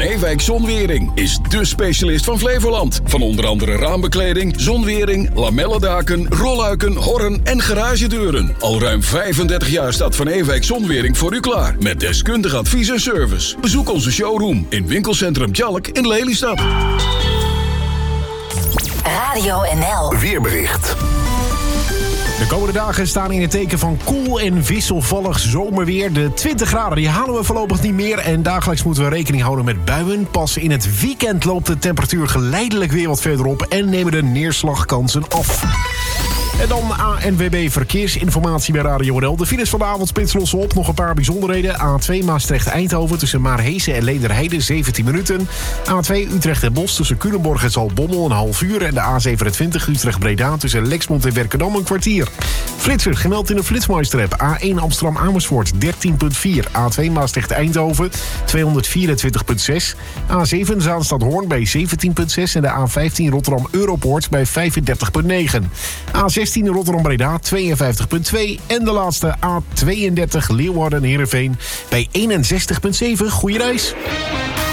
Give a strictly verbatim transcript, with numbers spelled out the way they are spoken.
Ewijk Zonwering is dé specialist van Flevoland. Van onder andere raambekleding, zonwering, lamellendaken, rolluiken, horren en garagedeuren. Al ruim vijfendertig jaar staat Van Ewijk Zonwering voor u klaar. Met deskundig advies en service. Bezoek onze showroom in winkelcentrum Tjalk in Lelystad. Radio N L. Weerbericht. De komende dagen staan in het teken van koel en wisselvallig zomerweer. De twintig graden die halen we voorlopig niet meer. En dagelijks moeten we rekening houden met buien. Pas in het weekend loopt de temperatuur geleidelijk weer wat verder op. En nemen de neerslagkansen af. En dan A N W B Verkeersinformatie bij Radio N L. De files van de avondspits lossen op. Nog een paar bijzonderheden. A twee Maastricht-Eindhoven tussen Maarhezen en Leenderheide zeventien minuten. A twee Utrecht en Bos tussen Culemborg en Zaltbommel een half uur. En de A zevenentwintig Utrecht-Breda tussen Lexmond en Werkendam een kwartier. Flitser gemeld in de Flitsmeister-app. A één Amsterdam-Amersfoort dertien komma vier. A twee Maastricht-Eindhoven tweehonderdvierentwintig komma zes. A zeven Zaanstad-Hoorn bij zeventien komma zes. En de A vijftien Rotterdam-Europoort bij vijfendertig komma negen. A zestien Rotterdam-Breda tweeënvijftig komma twee. En de laatste A tweeëndertig Leeuwarden-Heerenveen bij eenenzestig komma zeven. Goeie reis.